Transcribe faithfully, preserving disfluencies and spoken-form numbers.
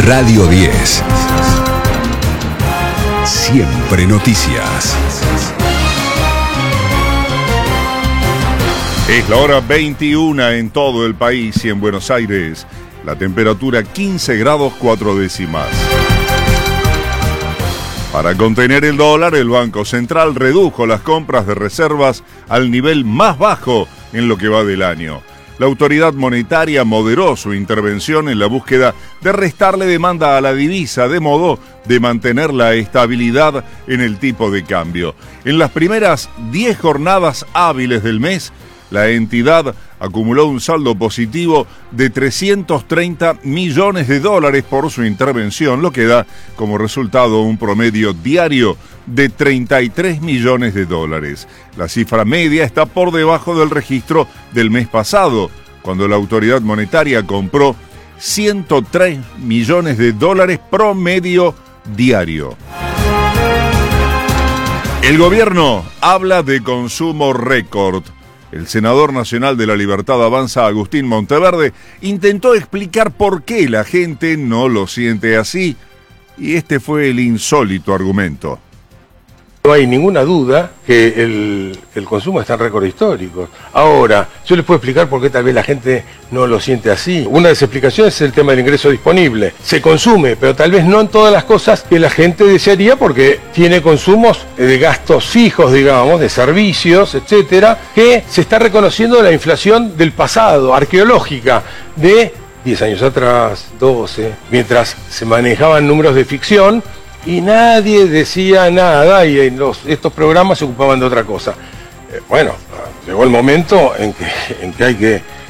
Radio diez. Siempre noticias. Es la hora veintiuna en todo el país y en Buenos Aires. La temperatura quince grados cuatro décimas. Para contener el dólar, el Banco Central redujo las compras de reservas al nivel más bajo en lo que va del año. La autoridad monetaria moderó su intervención en la búsqueda de restarle demanda a la divisa, de modo de mantener la estabilidad en el tipo de cambio. En las primeras diez jornadas hábiles del mes, la entidad acumuló un saldo positivo de trescientos treinta millones de dólares por su intervención, lo que da como resultado un promedio diario de treinta y tres millones de dólares. La cifra media está por debajo del registro del mes pasado, cuando la autoridad monetaria compró ciento tres millones de dólares promedio diario. El gobierno habla de consumo récord. El senador nacional de la Libertad Avanza, Agustín Monteverde, intentó explicar por qué la gente no lo siente así, y este fue el insólito argumento. No hay ninguna duda que el, el consumo está en récord históricos. Ahora, yo les puedo explicar por qué tal vez la gente no lo siente así. Una de las explicaciones es el tema del ingreso disponible. Se consume, pero tal vez no en todas las cosas que la gente desearía, porque tiene consumos de gastos fijos, digamos, de servicios, etcétera, que se está reconociendo la inflación del pasado, arqueológica, de diez años atrás, doce, mientras se manejaban números de ficción, y nadie decía nada, y en los, estos programas se ocupaban de otra cosa. Eh, bueno, llegó el momento en que, en que hay que